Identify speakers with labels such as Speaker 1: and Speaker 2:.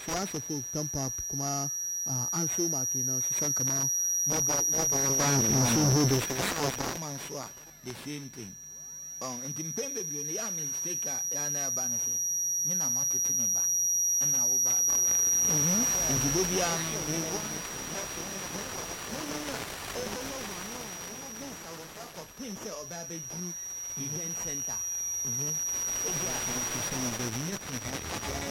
Speaker 1: so as of tampa kuma an so ma kenan su san kamar magoyan bayan kuma sun zo da su
Speaker 2: man so a the same thing nti mpɛn bebree no yɛ a mistake a yɛ na ɛba no sɛ me na matete me ba ɛna wo ba bɛwa nti do biara no kɔpem sɛ ɔbaa bɛduru event center ebi a